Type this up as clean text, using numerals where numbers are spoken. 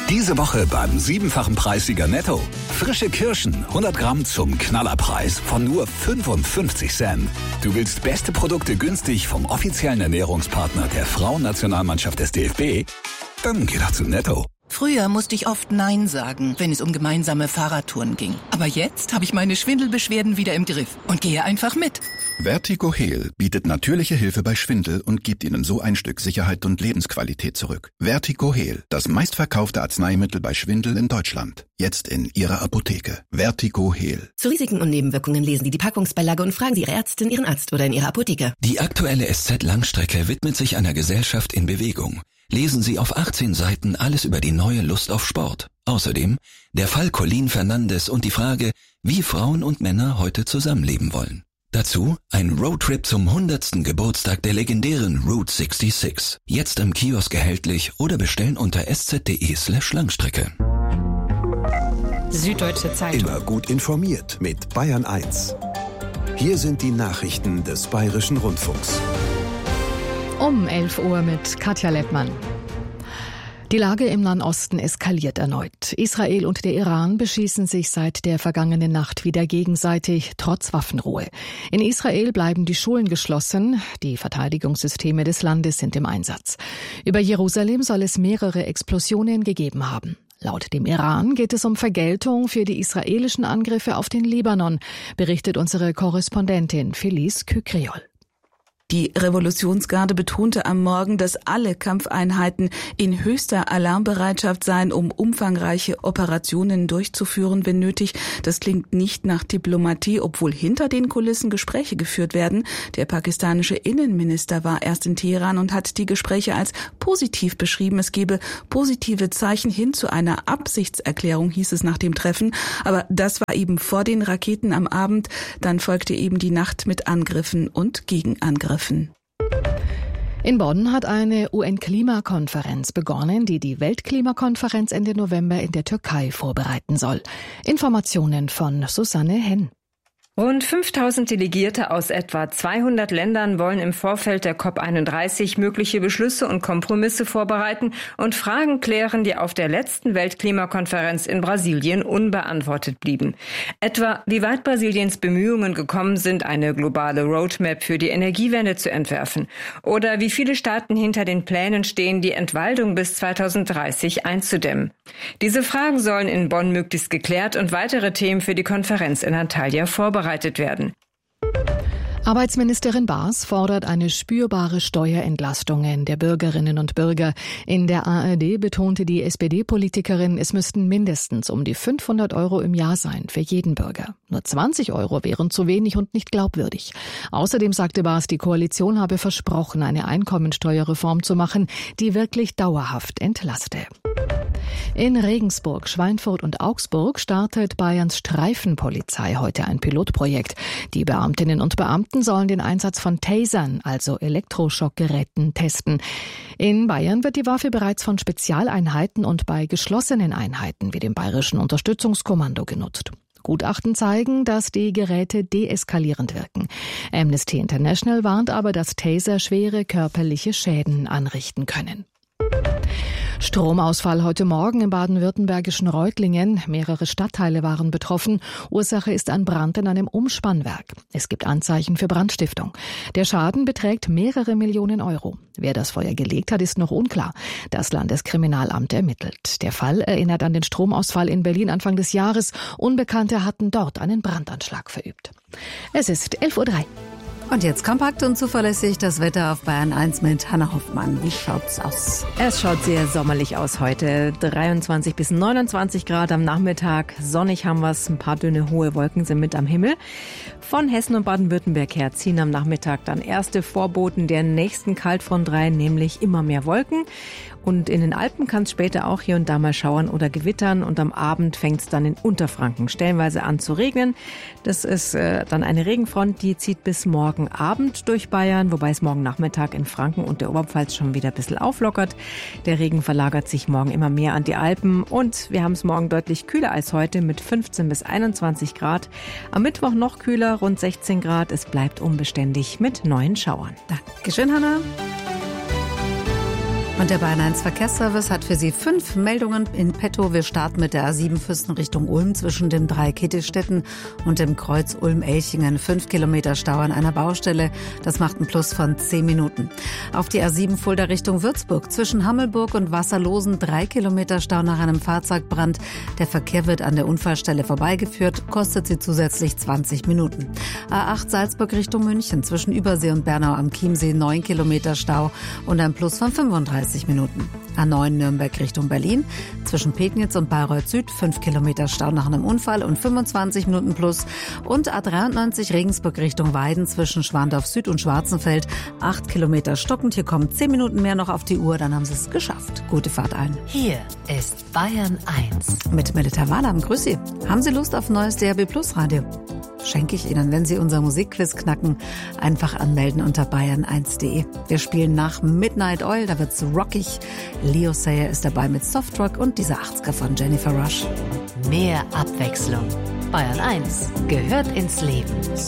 Diese Woche beim 7-fachen Preissieger Netto. Frische Kirschen, 100 Gramm zum Knallerpreis von nur 55 Cent. Du willst beste Produkte günstig vom offiziellen Ernährungspartner der Frauennationalmannschaft des DFB? Dann geh doch zu Netto. Früher musste ich oft Nein sagen, wenn es um gemeinsame Fahrradtouren ging. Aber jetzt habe ich meine Schwindelbeschwerden wieder im Griff und gehe einfach mit. Vertigo Heal bietet natürliche Hilfe bei Schwindel und gibt Ihnen so ein Stück Sicherheit und Lebensqualität zurück. Vertigo Heal, das meistverkaufte Arzneimittel bei Schwindel in Deutschland. Jetzt in Ihrer Apotheke. Vertigo Heal. Zu Risiken und Nebenwirkungen lesen Sie die Packungsbeilage und fragen Sie Ihre Ärztin, Ihren Arzt oder in Ihrer Apotheke. Die aktuelle SZ-Langstrecke widmet sich einer Gesellschaft in Bewegung. Lesen Sie auf 18 Seiten alles über die neue Lust auf Sport. Außerdem der Fall Colleen Fernandes und die Frage, wie Frauen und Männer heute zusammenleben wollen. Dazu ein Roadtrip zum 100. Geburtstag der legendären Route 66. Jetzt im Kiosk erhältlich oder bestellen unter sz.de/Langstrecke. Süddeutsche Zeitung. Immer gut informiert mit Bayern 1. Hier sind die Nachrichten des Bayerischen Rundfunks. Um 11 Uhr mit Katja Lettmann. Die Lage im Nahen Osten eskaliert erneut. Israel und der Iran beschießen sich seit der vergangenen Nacht wieder gegenseitig, trotz Waffenruhe. In Israel bleiben die Schulen geschlossen, die Verteidigungssysteme des Landes sind im Einsatz. Über Jerusalem soll es mehrere Explosionen gegeben haben. Laut dem Iran geht es um Vergeltung für die israelischen Angriffe auf den Libanon, berichtet unsere Korrespondentin Felice Kükriol. Die Revolutionsgarde betonte am Morgen, dass alle Kampfeinheiten in höchster Alarmbereitschaft seien, um umfangreiche Operationen durchzuführen, wenn nötig. Das klingt nicht nach Diplomatie, obwohl hinter den Kulissen Gespräche geführt werden. Der pakistanische Innenminister war erst in Teheran und hat die Gespräche als positiv beschrieben. Es gebe positive Zeichen hin zu einer Absichtserklärung, hieß es nach dem Treffen. Aber das war eben vor den Raketen am Abend. Dann folgte eben die Nacht mit Angriffen und Gegenangriffen. In Bonn hat eine UN-Klimakonferenz begonnen, die die Weltklimakonferenz Ende November in der Türkei vorbereiten soll. Informationen von Susanne Henn. Rund 5000 Delegierte aus etwa 200 Ländern wollen im Vorfeld der COP31 mögliche Beschlüsse und Kompromisse vorbereiten und Fragen klären, die auf der letzten Weltklimakonferenz in Brasilien unbeantwortet blieben. Etwa, wie weit Brasiliens Bemühungen gekommen sind, eine globale Roadmap für die Energiewende zu entwerfen. Oder wie viele Staaten hinter den Plänen stehen, die Entwaldung bis 2030 einzudämmen. Diese Fragen sollen in Bonn möglichst geklärt und weitere Themen für die Konferenz in Antalya vorbereitet werden. Arbeitsministerin Baas fordert eine spürbare Steuerentlastung der Bürgerinnen und Bürger. In der ARD betonte die SPD-Politikerin, es müssten mindestens um die 500 € im Jahr sein für jeden Bürger. Nur 20 € wären zu wenig und nicht glaubwürdig. Außerdem sagte Baas, die Koalition habe versprochen, eine Einkommensteuerreform zu machen, die wirklich dauerhaft entlaste. In Regensburg, Schweinfurt und Augsburg startet Bayerns Streifenpolizei heute ein Pilotprojekt. Die Beamtinnen und Beamten sollen den Einsatz von Tasern, also Elektroschockgeräten, testen. In Bayern wird die Waffe bereits von Spezialeinheiten und bei geschlossenen Einheiten wie dem Bayerischen Unterstützungskommando genutzt. Gutachten zeigen, dass die Geräte deeskalierend wirken. Amnesty International warnt aber, dass Taser schwere körperliche Schäden anrichten können. Stromausfall heute Morgen im baden-württembergischen Reutlingen. Mehrere Stadtteile waren betroffen. Ursache ist ein Brand in einem Umspannwerk. Es gibt Anzeichen für Brandstiftung. Der Schaden beträgt mehrere Millionen €. Wer das Feuer gelegt hat, ist noch unklar. Das Landeskriminalamt ermittelt. Der Fall erinnert an den Stromausfall in Berlin Anfang des Jahres. Unbekannte hatten dort einen Brandanschlag verübt. Es ist 11:03 Uhr. Und jetzt kompakt und zuverlässig das Wetter auf Bayern 1 mit Hanna Hoffmann. Wie schaut's aus? Es schaut sehr sommerlich aus heute. 23 bis 29 Grad am Nachmittag. Sonnig haben wir es. Ein paar dünne, hohe Wolken sind mit am Himmel. Von Hessen und Baden-Württemberg her ziehen am Nachmittag dann erste Vorboten der nächsten Kaltfront rein, nämlich immer mehr Wolken. Und in den Alpen kann es später auch hier und da mal schauern oder gewittern. Und am Abend fängt es dann in Unterfranken stellenweise an zu regnen. Das ist dann eine Regenfront, die zieht bis morgen Abend durch Bayern, wobei es morgen Nachmittag in Franken und der Oberpfalz schon wieder ein bisschen auflockert. Der Regen verlagert sich morgen immer mehr an die Alpen und wir haben es morgen deutlich kühler als heute mit 15 bis 21 Grad. Am Mittwoch noch kühler, rund 16 Grad. Es bleibt unbeständig mit neuen Schauern. Dankeschön, Hanna. Und der Bayern 1 Verkehrsservice hat für Sie 5 Meldungen in petto. Wir starten mit der A7 Füssen Richtung Ulm zwischen dem Dreikittelstetten und dem Kreuz Ulm-Elchingen. 5 Kilometer Stau an einer Baustelle. Das macht einen Plus von 10 Minuten. Auf die A7 Fulda Richtung Würzburg zwischen Hammelburg und Wasserlosen 3 Kilometer Stau nach einem Fahrzeugbrand. Der Verkehr wird an der Unfallstelle vorbeigeführt, kostet Sie zusätzlich 20 Minuten. A8 Salzburg Richtung München zwischen Übersee und Bernau am Chiemsee 9 Kilometer Stau und ein Plus von 35 Minuten. A9 Nürnberg Richtung Berlin zwischen Pegnitz und Bayreuth Süd 5 Kilometer Stau nach einem Unfall und 25 Minuten Plus. Und A93 Regensburg Richtung Weiden zwischen Schwandorf Süd und Schwarzenfeld 8 Kilometer stockend. Hier kommen 10 Minuten mehr noch auf die Uhr, dann haben Sie es geschafft. Gute Fahrt allen. Hier ist Bayern 1. Mit Melita Wahlam. Grüß Sie. Haben Sie Lust auf neues DAB+ Radio? Schenke ich Ihnen, wenn Sie unser Musikquiz knacken. Einfach anmelden unter bayern1.de. Wir spielen nach Midnight Oil, da wird's rockig. Leo Sayer ist dabei mit Softrock und dieser 80er von Jennifer Rush. Mehr Abwechslung. Bayern 1 gehört ins Leben.